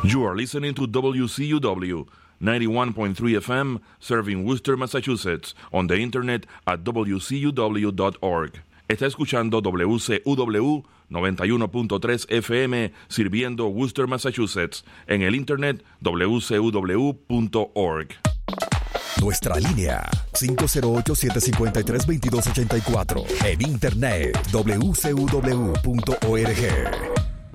You are listening to WCUW 91.3 FM, serving Worcester, Massachusetts, on the internet at wcuw.org. Está escuchando WCUW 91.3 FM, sirviendo Worcester, Massachusetts, en el internet wcuw.org. Nuestra línea 508-753-2284. En internet wcuw.org.